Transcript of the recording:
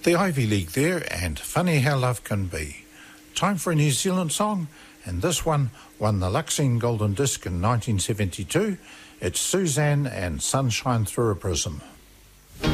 The Ivy League there, and Funny How Love Can Be. Time for a New Zealand song, and this one won the Luxine Golden Disc in 1972. It's Suzanne and Sunshine Through a Prism.